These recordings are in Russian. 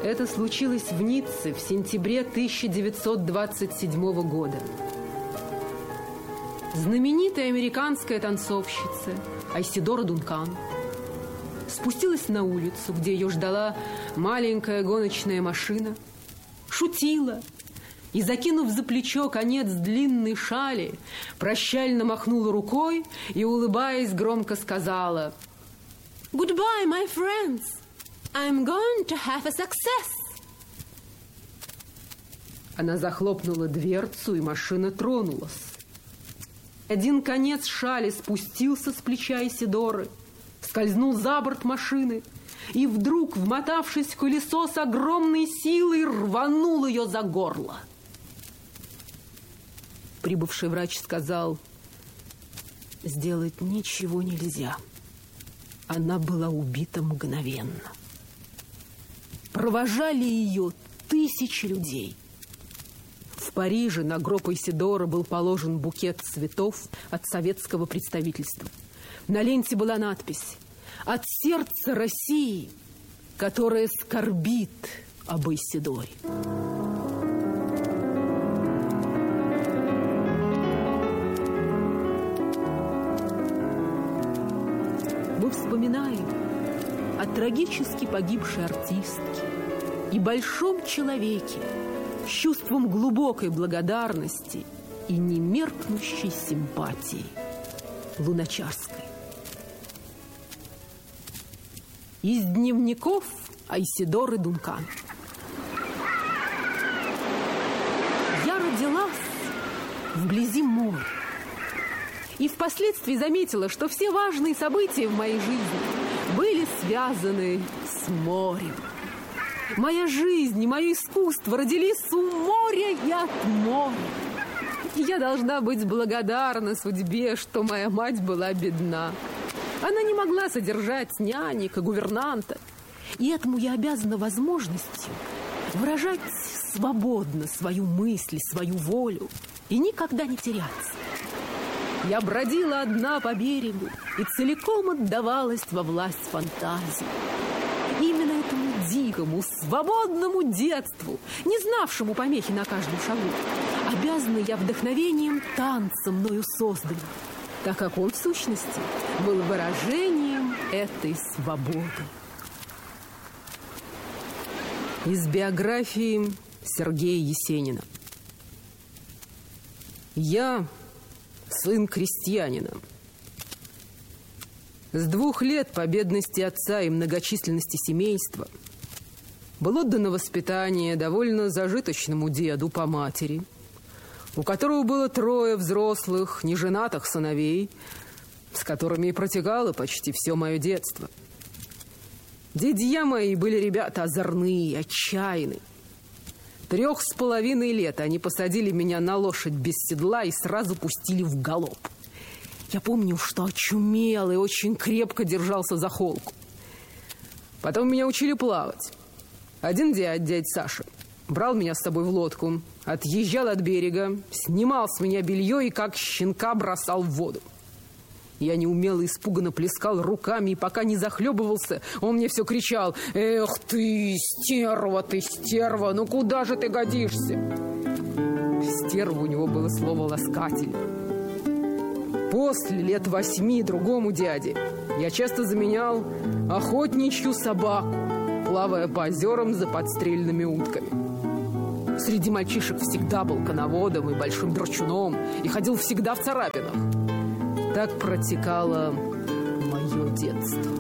Это случилось в Ницце в сентябре 1927 года. Знаменитая американская танцовщица Айседора Дункан спустилась на улицу, где ее ждала маленькая гоночная машина, шутила и, закинув за плечо конец длинной шали, прощально махнула рукой и, улыбаясь, громко сказала: «Goodbye, my friends! I'm going to have a success!» Она захлопнула дверцу, и машина тронулась. Один конец шали спустился с плеча Айседоры, скользнул за борт машины и вдруг, вмотавшись в колесо, с огромной силой рванул ее за горло. Прибывший врач сказал: сделать ничего нельзя. Она была убита мгновенно. Провожали ее тысячи людей. В Париже на гроб Айседоры был положен букет цветов от советского представительства. На ленте была надпись: «От сердца России, которая скорбит об Айседоре». Мы вспоминаем о трагически погибшей артистке и большом человеке с чувством глубокой благодарности и немеркнущей симпатии Луначарской. Из дневников Айседоры Дункан. Я родилась вблизи моря и впоследствии заметила, что все важные события в моей жизни были связаны с морем. Моя жизнь и мое искусство родились у моря и от моря. И я должна быть благодарна судьбе, что моя мать была бедна. Она не могла содержать нянек и гувернанта. И этому я обязана возможностью выражать свободно свою мысль, свою волю и никогда не теряться. Я бродила одна по берегу и целиком отдавалась во власть фантазии. Именно этому дикому, свободному детству, не знавшему помехи на каждом шагу, обязана я вдохновением танца, мною созданным, так как он, в сущности, был выражением этой свободы. Из биографии Сергея Есенина. Я сын крестьянина. С 2 лет по бедности отца и многочисленности семейства был отдан на воспитание довольно зажиточному деду по матери, у которого было 3 взрослых, неженатых сыновей, с которыми и протекало почти все мое детство. Дядья мои были ребята озорные, отчаянные. 3,5 лет они посадили меня на лошадь без седла и сразу пустили в галоп. Я помню, что очумел и очень крепко держался за холку. Потом меня учили плавать. Один дядь Саша брал меня с собой в лодку, отъезжал от берега, снимал с меня белье и как щенка бросал в воду. Я неумело и испуганно плескал руками, и пока не захлебывался, он мне все кричал: «Эх ты, стерва, ну куда же ты годишься?» Стерва у него было слово ласкательное. После лет 8 другому дяде я часто заменял охотничью собаку, плавая по озерам за подстрельными утками. Среди мальчишек всегда был коноводом и большим драчуном, и ходил всегда в царапинах. Так протекало мое детство.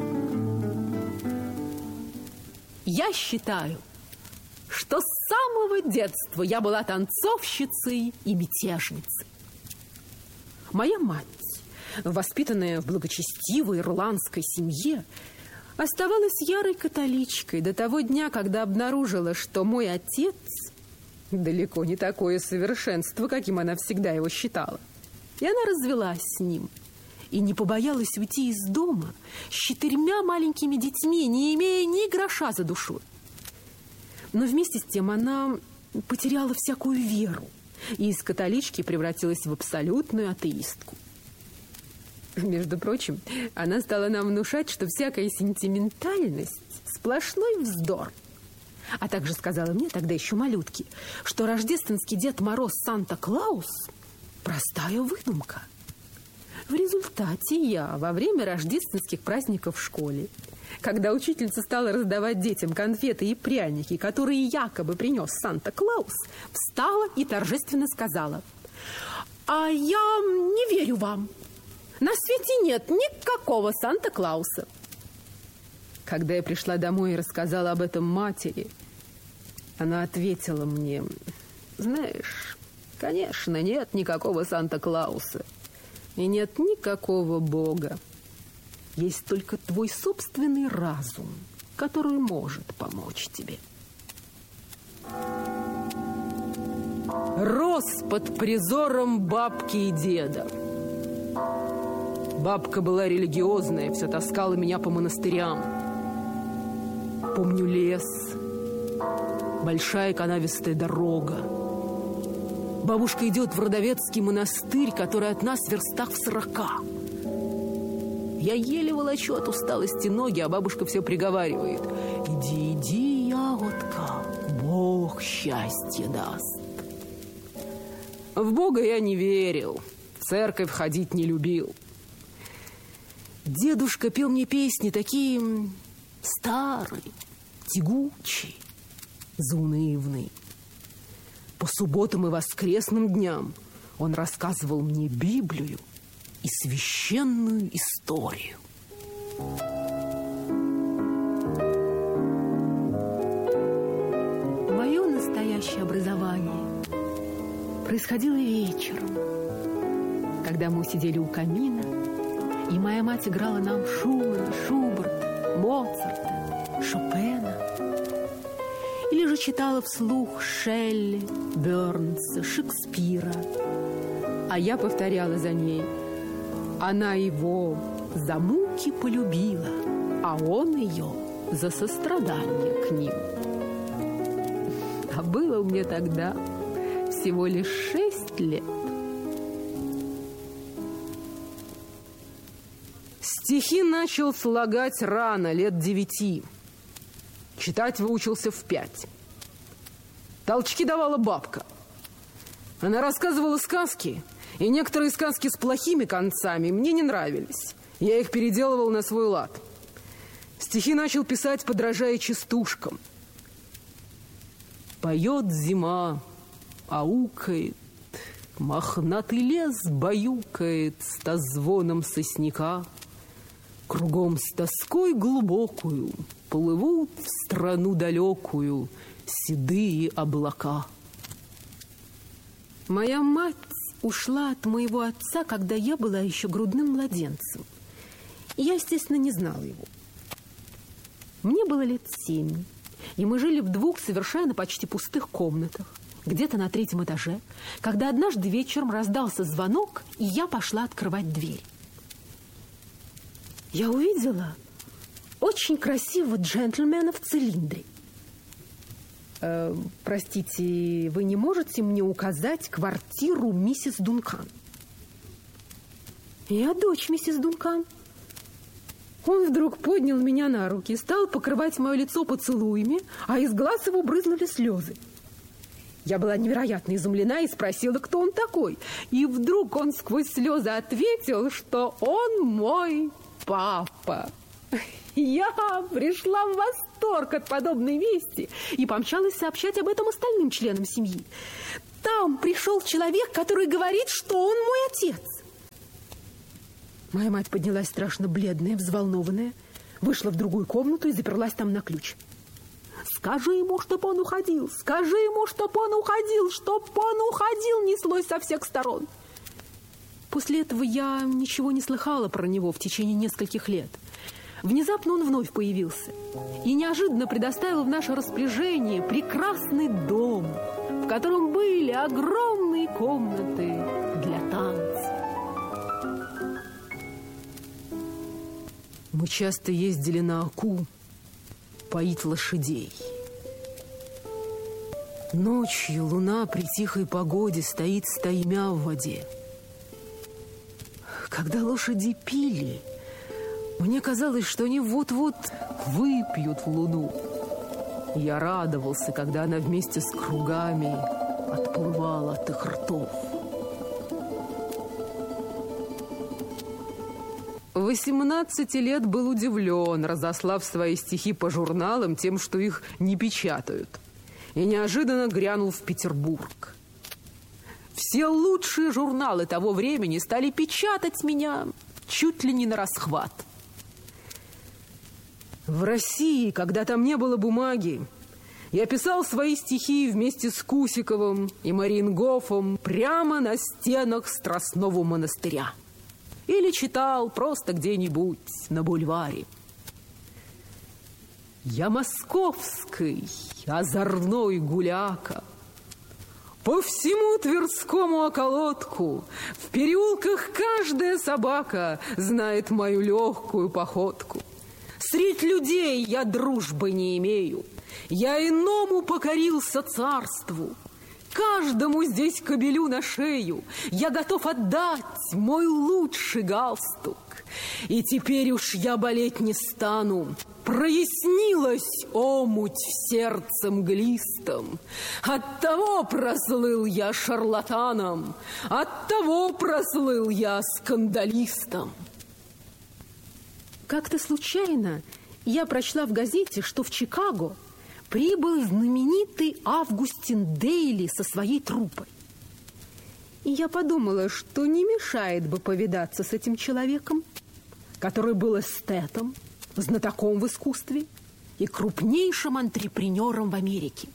Я считаю, что с самого детства я была танцовщицей и мятежницей. Моя мать, воспитанная в благочестивой ирландской семье, оставалась ярой католичкой до того дня, когда обнаружила, что мой отец далеко не такое совершенство, каким она всегда его считала. И она развелась с ним и не побоялась уйти из дома с 4 маленькими детьми, не имея ни гроша за душой. Но вместе с тем она потеряла всякую веру и из католички превратилась в абсолютную атеистку. Между прочим, она стала нам внушать, что всякая сентиментальность – сплошной вздор. а также сказала мне, тогда еще малютки, что рождественский Дед Мороз Санта-Клаус – простая выдумка. В результате я во время рождественских праздников в школе, когда учительница стала раздавать детям конфеты и пряники, которые якобы принес Санта-Клаус, встала и торжественно сказала: «А я не верю вам. На свете нет никакого Санта-Клауса». Когда я пришла домой и рассказала об этом матери, она ответила мне: «Знаешь, конечно, нет никакого Санта-Клауса. И нет никакого Бога. Есть только твой собственный разум, который может помочь тебе». Рос под призором бабки и деда. Бабка была религиозная, все таскала меня по монастырям. Помню лес, большая канавистая дорога. Бабушка идет в Родовецкий монастырь, который от нас в верстах в 40. Я еле волочу от усталости ноги, а бабушка все приговаривает: «Иди, иди, ягодка, Бог счастье даст». В Бога я не верил, в церковь ходить не любил. Дедушка пел мне песни такие старые, тягучие, заунывные. По субботам и воскресным дням он рассказывал мне Библию и священную историю. Мое настоящее образование происходило вечером, когда мы сидели у камина, и моя мать играла нам Шумана, Шуберта, Моцарта, Шопена, или же читала вслух Шелли, Бёрнса, Шекспира. А я повторяла за ней: она его за муки полюбила, а он ее за сострадание к ним. А было мне тогда всего лишь 6 лет. Стихи начал слагать рано, лет 9. Читать выучился в 5. Толчки давала бабка. Она рассказывала сказки, и некоторые сказки с плохими концами мне не нравились. Я их переделывал на свой лад. Стихи начал писать, подражая частушкам. Поет зима, аукает, мохнатый лес баюкает стозвоном сосняка. Кругом с тоской глубокую плывут в страну далекую седые облака. Моя мать ушла от моего отца, когда я была еще грудным младенцем. И я, естественно, не знала его. Мне было лет 7, и мы жили в 2 совершенно почти пустых комнатах, где-то на 3-м этаже, когда однажды вечером раздался звонок, и я пошла открывать дверь. Я увидела очень красивого джентльмена в цилиндре. Простите, вы не можете мне указать квартиру миссис Дункан? Я дочь миссис Дункан. Он вдруг поднял меня на руки, стал покрывать мое лицо поцелуями, а из глаз его брызнули слезы. Я была невероятно изумлена и спросила, кто он такой. И вдруг он сквозь слезы ответил, что он мой папа. Я пришла в восторг от подобной вести и помчалась сообщать об этом остальным членам семьи. Там пришел человек, который говорит, что он мой отец. Моя мать поднялась страшно бледная, взволнованная, вышла в другую комнату и заперлась там на ключ. «Скажи ему, чтоб он уходил! Скажи ему, чтоб он уходил! Чтоб он уходил!» неслось со всех сторон. После этого я ничего не слыхала про него в течение нескольких лет. Внезапно он вновь появился и неожиданно предоставил в наше распоряжение прекрасный дом, в котором были огромные комнаты для танцев. Мы часто ездили на Аку поить лошадей. Ночью луна при тихой погоде стоит стаймя в воде. Когда лошади пили, мне казалось, что они вот-вот выпьют луну. Я радовался, когда она вместе с кругами отплывала от их ртов. 18 лет был удивлен, разослав свои стихи по журналам тем, что их не печатают. И неожиданно грянул в Петербург. Все лучшие журналы того времени стали печатать меня чуть ли не на расхват. В России, когда там не было бумаги, я писал свои стихи вместе с Кусиковым и Мариенгофом прямо на стенах Страстного монастыря. Или читал просто где-нибудь на бульваре. Я московский, озорной гуляка. По всему Тверскому околотку, в переулках каждая собака знает мою легкую походку. Средь людей я дружбы не имею, я иному покорился царству. Каждому здесь кобелю на шею я готов отдать мой лучший галстук. И теперь уж я болеть не стану. Прояснилась омуть в сердце мглистом. Оттого прослыл я шарлатаном, оттого прослыл я скандалистом. Как-то случайно я прочла в газете, что в Чикаго прибыл знаменитый Августин Дейли со своей труппой. И я подумала, что не мешает бы повидаться с этим человеком, который был эстетом, знатоком в искусстве и крупнейшим антрепренером в Америке.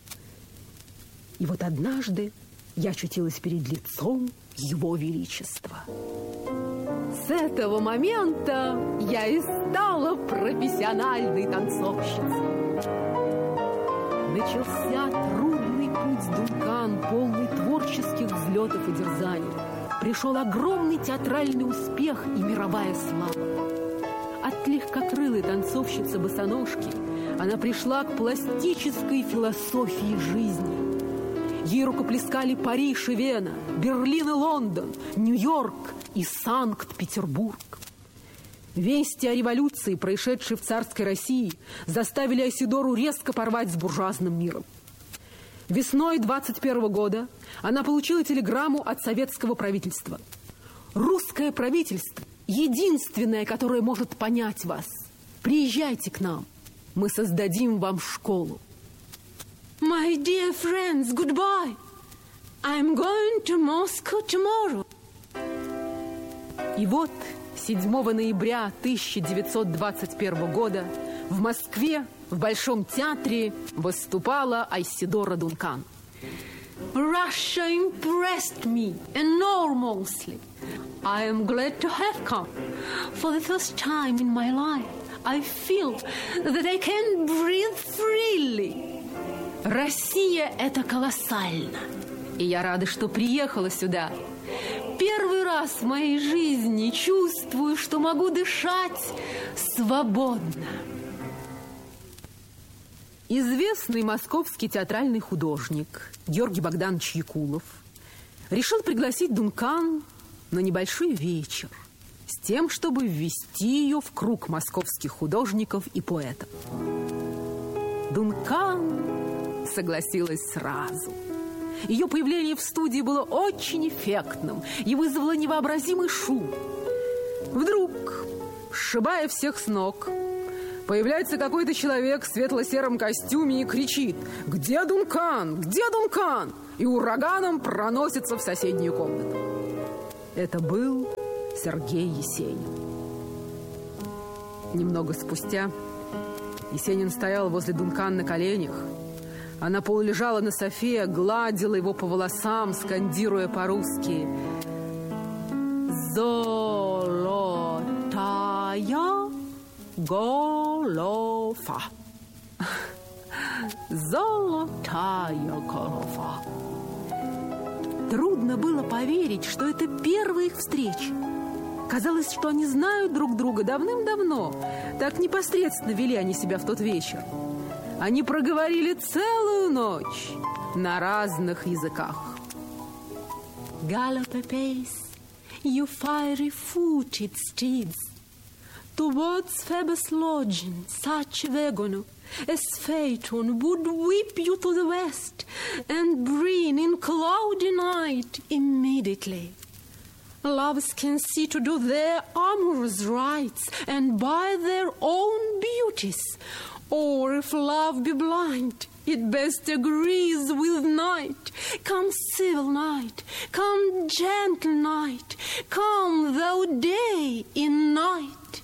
И вот однажды я очутилась перед лицом Его Величества. С этого момента я и стала профессиональной танцовщицей. Начался трудный путь Дункан, полный творческих взлетов и дерзаний. Пришел огромный театральный успех и мировая слава. От легкокрылой танцовщицы-босоножки она пришла к пластической философии жизни. Ей рукоплескали Париж и Вена, Берлин и Лондон, Нью-Йорк и Санкт-Петербург. Вести о революции, происшедшей в царской России, заставили Айседору резко порвать с буржуазным миром. Весной 21 года она получила телеграмму от советского правительства. Русское правительство единственное, которое может понять вас. Приезжайте к нам, мы создадим вам школу. My dear friends, goodbye. I'm going to Moscow tomorrow. И вот 7 ноября 1921 года в Москве в Большом театре выступала Айседора Дункан. Russia impressed me enormously. I am glad to have come. For the first time in my life, I feel that I can breathe freely. Россия – это колоссально. И я рада, что приехала сюда. Первый раз в моей жизни чувствую, что могу дышать свободно. Известный московский театральный художник Георгий Богданович Якулов решил пригласить Дункан на небольшой вечер с тем, чтобы ввести ее в круг московских художников и поэтов. Дункан согласилась сразу. Ее появление в студии было очень эффектным и вызвало невообразимый шум. Вдруг, сшибая всех с ног, появляется какой-то человек в светло-сером костюме и кричит: «Где Дункан? Где Дункан?» И ураганом проносится в соседнюю комнату. Это был Сергей Есенин. Немного спустя Есенин стоял возле Дункан на коленях. Она полулежала на софе, гладила его по волосам, скандируя по-русски: «Золотая голова, золотая голова». Трудно было поверить, что это первая их встреча. Казалось, что они знают друг друга давным-давно. Так непосредственно вели они себя в тот вечер. Они проговорили целую ночь на разных языках. Gallop apace, you fiery-footed steeds, towards Phoebus' lodging, such вагону, as Phaeton would whip you to the west and bring in cloudy night immediately. Loves can see to do their amorous rites and by their own beauties, or if love be blind, it best agrees with night. Come, civil night, come, gentle night, come, thou day in night.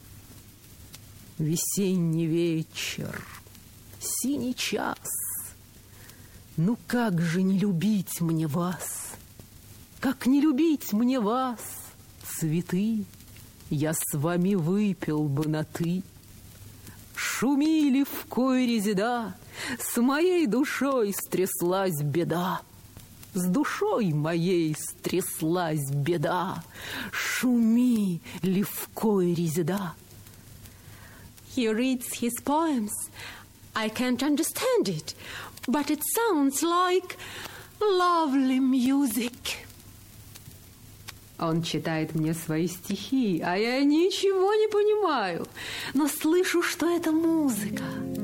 Весенний вечер, синий час. Ну как же не любить мне вас? Как не любить мне вас, цветы? Я с вами выпил бы на «ты». Шумели в кой резида, с моей душой стряслась беда. С душой моей стряслась беда. Шуми, левкой резида. He reads his poems. I can't understand it, but it sounds like lovely music. Он читает мне свои стихи, а я ничего не понимаю, но слышу, что это музыка.